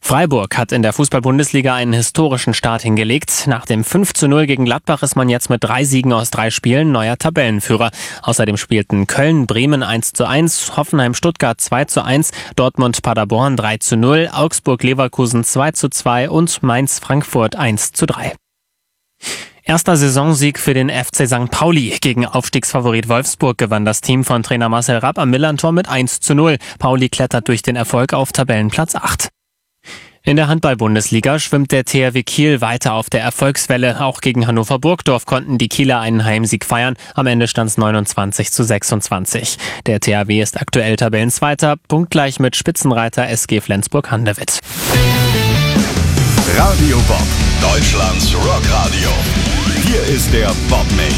Freiburg hat in der Fußball-Bundesliga einen historischen Start hingelegt. Nach dem 5:0 gegen Gladbach ist man jetzt mit 3 Siegen aus 3 Spielen neuer Tabellenführer. Außerdem spielten Köln, Bremen 1:1, Hoffenheim, Stuttgart 2:1, Dortmund, Paderborn 3:0, Augsburg, Leverkusen 2:2 und Mainz, Frankfurt 1:3. Erster Saisonsieg für den FC St. Pauli. Gegen Aufstiegsfavorit Wolfsburg gewann das Team von Trainer Marcel Rapp am Millerntor mit 1:0. Pauli klettert durch den Erfolg auf Tabellenplatz 8. In der Handball-Bundesliga schwimmt der THW Kiel weiter auf der Erfolgswelle. Auch gegen Hannover Burgdorf konnten die Kieler einen Heimsieg feiern. Am Ende stand es 29:26. Der THW ist aktuell Tabellenzweiter, punktgleich mit Spitzenreiter SG Flensburg-Handewitt. Radio Bob, Deutschlands Rockradio. Hier ist der Bob Mix.